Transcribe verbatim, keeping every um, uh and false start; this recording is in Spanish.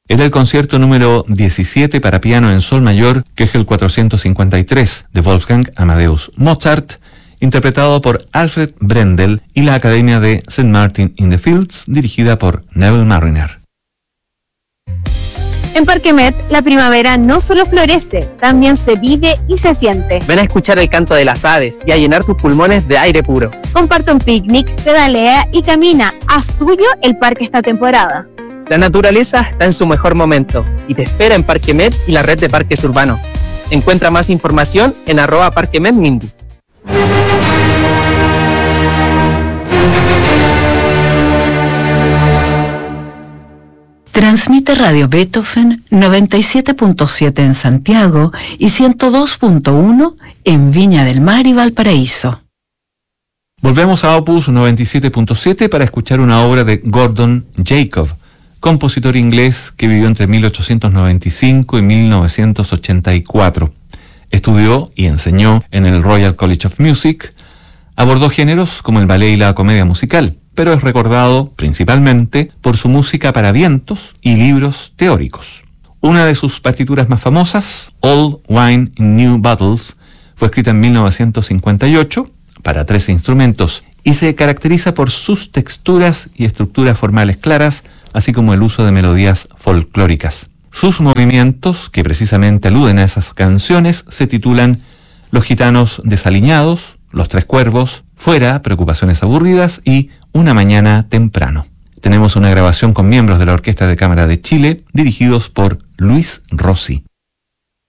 Era el concierto número diecisiete para piano en sol mayor, que es el cuatrocientos cincuenta y tres de Wolfgang Amadeus Mozart, interpretado por Alfred Brendel y la Academia de Saint Martin in the Fields, dirigida por Neville Marriner. En Parque Met, la primavera no solo florece, también se vive y se siente. Ven a escuchar el canto de las aves y a llenar tus pulmones de aire puro. Comparte un picnic, pedalea y camina. Haz tuyo el parque esta temporada. La naturaleza está en su mejor momento y te espera en Parque Met y la red de parques urbanos. Encuentra más información en arroba Parque Met Mindy. Transmite Radio Beethoven noventa y siete punto siete en Santiago y ciento dos punto uno en Viña del Mar y Valparaíso. Volvemos a Opus noventa y siete punto siete para escuchar una obra de Gordon Jacob, compositor inglés que vivió entre mil ochocientos noventa y cinco y mil novecientos ochenta y cuatro. Estudió y enseñó en el Royal College of Music. Abordó géneros como el ballet y la comedia musical, pero es recordado principalmente por su música para vientos y libros teóricos. Una de sus partituras más famosas, Old Wine in New Bottles, fue escrita en mil novecientos cincuenta y ocho para trece instrumentos y se caracteriza por sus texturas y estructuras formales claras, así como el uso de melodías folclóricas. Sus movimientos, que precisamente aluden a esas canciones, se titulan Los gitanos desaliñados, Los tres cuervos, Fuera, preocupaciones aburridas y Una mañana temprano. Tenemos una grabación con miembros de la Orquesta de Cámara de Chile, dirigidos por Luis Rossi.